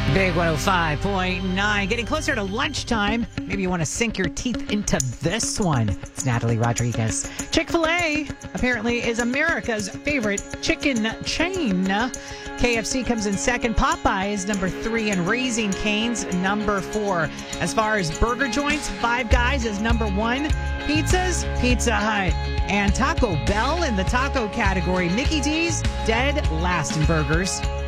Big 105.9. Getting closer to lunchtime. Maybe you want to sink your teeth into this one. It's Natalie Rodriguez. Chick-fil-A apparently is America's favorite chicken chain. KFC comes in second. Popeye is number 3 and Raising Cane's number 4. As far as burger joints, Five Guys is number 1. Pizzas, Pizza Hut. And Taco Bell in the taco category. Mickey D's dead last in burgers.